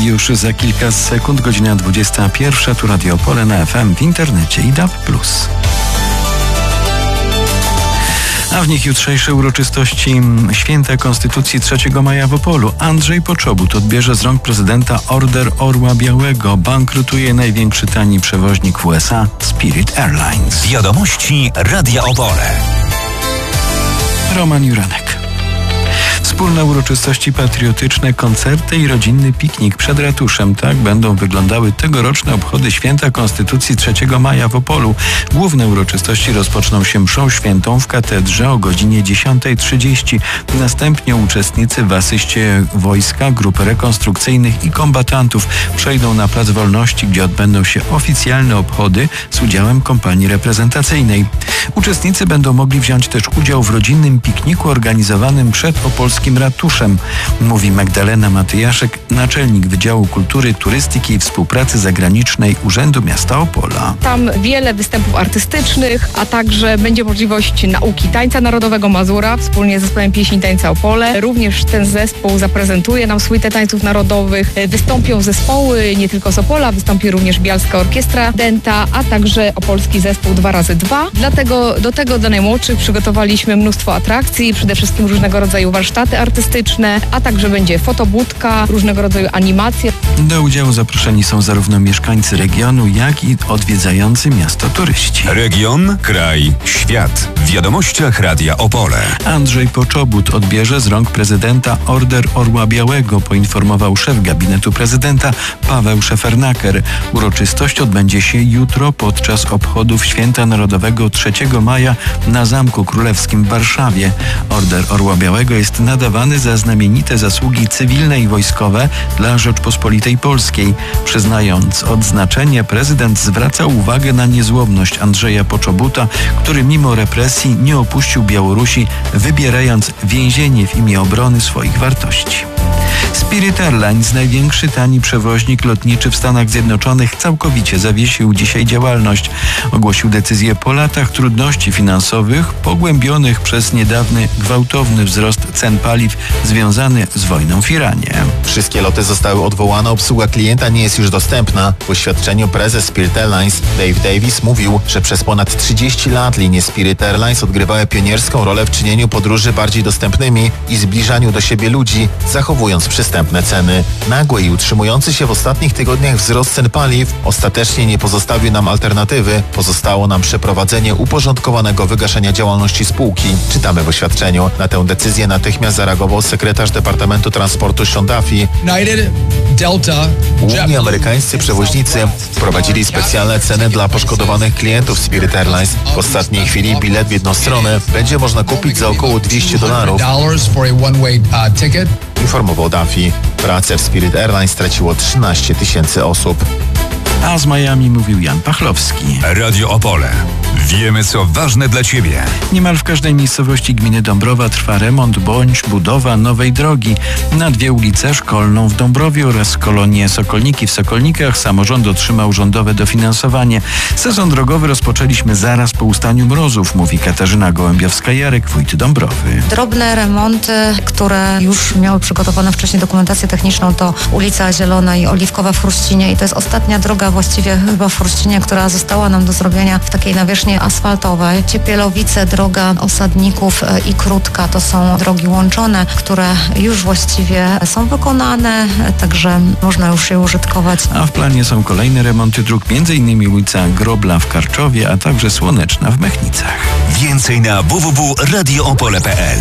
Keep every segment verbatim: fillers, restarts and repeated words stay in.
Już za kilka sekund, godzina dwudziesta pierwsza, tu Radio Opole na F M, w internecie i D A B plus. A w nich jutrzejsze uroczystości Święta Konstytucji trzeciego maja w Opolu. Andrzej Poczobut odbierze z rąk prezydenta Order Orła Białego. Bankrutuje największy tani przewoźnik w U S A Spirit Airlines. Wiadomości Radia Opole. Roman Juranek. Wspólne uroczystości patriotyczne, koncerty i rodzinny piknik przed ratuszem. Tak będą wyglądały tegoroczne obchody Święta Konstytucji trzeciego maja w Opolu. Główne uroczystości rozpoczną się mszą świętą w katedrze o godzinie dziesiąta trzydzieści. Następnie uczestnicy w asyście wojska, grup rekonstrukcyjnych i kombatantów przejdą na Plac Wolności, gdzie odbędą się oficjalne obchody z udziałem kompanii reprezentacyjnej. Uczestnicy będą mogli wziąć też udział w rodzinnym pikniku organizowanym przed opolskim ratuszem, mówi Magdalena Matyjaszek, naczelnik Wydziału Kultury, Turystyki i Współpracy Zagranicznej Urzędu Miasta Opola. Tam wiele występów artystycznych, a także będzie możliwość nauki tańca narodowego Mazura wspólnie z zespołem pieśni Tańca Opole. Również ten zespół zaprezentuje nam suitę tańców narodowych. Wystąpią zespoły nie tylko z Opola, wystąpi również Bialska Orkiestra Dęta, a także opolski zespół dwa razy dwa. Dlatego do tego dla najmłodszych przygotowaliśmy mnóstwo atrakcji, przede wszystkim różnego rodzaju warsztaty artystyczne, a także będzie fotobudka, różnego rodzaju animacje. Do udziału zaproszeni są zarówno mieszkańcy regionu, jak i odwiedzający miasto turyści. Region, kraj, świat. W wiadomościach Radia Opole. Andrzej Poczobut odbierze z rąk prezydenta Order Orła Białego, poinformował szef gabinetu prezydenta Paweł Szefernaker. Uroczystość odbędzie się jutro podczas obchodów Święta Narodowego trzeciego maja na Zamku Królewskim w Warszawie. Order Orła Białego jest nadawany za znamienite zasługi cywilne i wojskowe dla Rzeczpospolitej Polskiej. Przyznając odznaczenie, prezydent zwraca uwagę na niezłomność Andrzeja Poczobuta, który mimo represji nie opuścił Białorusi, wybierając więzienie w imię obrony swoich wartości. Spirit Airlines, największy tani przewoźnik lotniczy w Stanach Zjednoczonych, całkowicie zawiesił dzisiaj działalność. Ogłosił decyzję po latach trudności finansowych pogłębionych przez niedawny gwałtowny wzrost cen paliw związany z wojną w Iranie. Wszystkie loty zostały odwołane, obsługa klienta nie jest już dostępna. W oświadczeniu prezes Spirit Airlines Dave Davis mówił, że przez ponad trzydzieści lat linie Spirit Airlines odgrywały pionierską rolę w czynieniu podróży bardziej dostępnymi i zbliżaniu do siebie ludzi, zachowując przystępne ceny. Nagły i utrzymujący się w ostatnich tygodniach wzrost cen paliw ostatecznie nie pozostawił nam alternatywy. Pozostało nam przeprowadzenie uporządkowanego wygaszenia działalności spółki. Czytamy w oświadczeniu. Na tę decyzję natychmiast zareagował sekretarz Departamentu Transportu Sean Duffy. Główni amerykańscy przewoźnicy wprowadzili specjalne ceny dla poszkodowanych klientów Spirit Airlines. W ostatniej chwili bilet w jedną stronę będzie można kupić za około dwieście dolarów. Informował Duffy. Pracę w Spirit Airlines straciło trzynaście tysięcy osób. A z Miami mówił Jan Pachlowski. Radio Opole. Wiemy, co ważne dla Ciebie. Niemal w każdej miejscowości gminy Dąbrowa trwa remont bądź budowa nowej drogi. Na dwie ulice, Szkolną w Dąbrowie oraz kolonię Sokolniki w Sokolnikach, samorząd otrzymał rządowe dofinansowanie. Sezon drogowy rozpoczęliśmy zaraz po ustaniu mrozów, mówi Katarzyna Gołębiowska-Jarek, wójt Dąbrowy. Drobne remonty, które już miały przygotowane wcześniej dokumentację techniczną, to ulica Zielona i Oliwkowa w Chruścinie i to jest ostatnia droga właściwie chyba w Chruścinie, która została nam do zrobienia w takiej nawierzchni asfaltowej. Ciepielowice, droga Osadników i Krótka to są drogi łączone, które już właściwie są wykonane, także można już je użytkować. A w planie są kolejne remonty dróg, między innymi ulica Grobla w Karczowie, a także Słoneczna w Mechnicach. Więcej na w w w kropka radio opole kropka p l.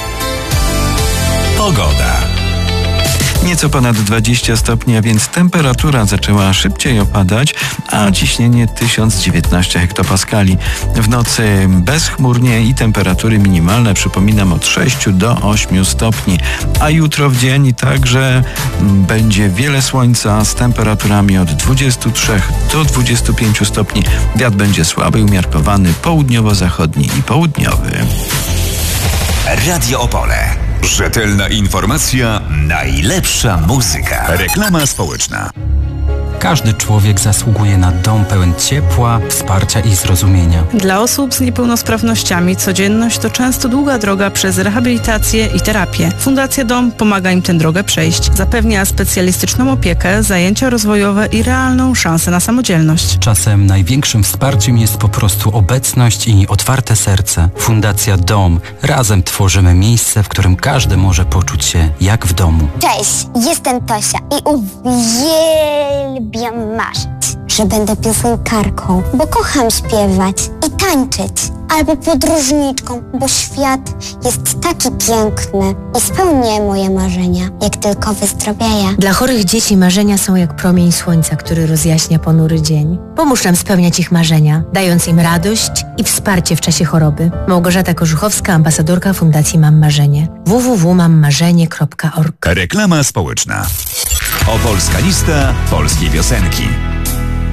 Pogoda. Nieco ponad dwadzieścia stopni, a więc temperatura zaczęła szybciej opadać, a ciśnienie tysiąc dziewiętnaście hektopaskali. W nocy bezchmurnie i temperatury minimalne, przypominam, od sześciu do ośmiu stopni. A jutro w dzień także będzie wiele słońca z temperaturami od dwudziestu trzech do dwudziestu pięciu stopni. Wiatr będzie słaby, umiarkowany, południowo-zachodni i południowy. Radio Opole. Rzetelna informacja, najlepsza muzyka. Reklama społeczna. Każdy człowiek zasługuje na dom pełen ciepła, wsparcia i zrozumienia. Dla osób z niepełnosprawnościami codzienność to często długa droga przez rehabilitację i terapię. Fundacja Dom pomaga im tę drogę przejść. Zapewnia specjalistyczną opiekę, zajęcia rozwojowe i realną szansę na samodzielność. Czasem największym wsparciem jest po prostu obecność i otwarte serce. Fundacja Dom. Razem tworzymy miejsce, w którym każdy może poczuć się jak w domu. Cześć, jestem Tosia i uwielbiam marzyć, że będę piosenkarką, bo kocham śpiewać i tańczyć. Albo podróżniczką, bo świat jest taki piękny i spełnię moje marzenia, jak tylko wyzdrowieję. Dla chorych dzieci marzenia są jak promień słońca, który rozjaśnia ponury dzień. Pomóż nam spełniać ich marzenia, dając im radość i wsparcie w czasie choroby. Małgorzata Korzuchowska, ambasadorka Fundacji Mam Marzenie. w w w kropka mam marzenie kropka org. Reklama społeczna. Opolska lista polskiej piosenki.